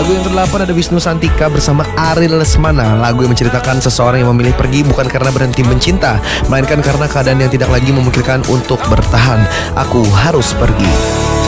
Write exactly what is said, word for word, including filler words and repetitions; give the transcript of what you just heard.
lagu yang kedelapan ada Wisnu Santika bersama Ariel Lesmana. Lagu yang menceritakan seseorang yang memilih pergi bukan karena berhenti mencinta, melainkan karena keadaan yang tidak lagi memungkinkan untuk bertahan. Aku harus pergi.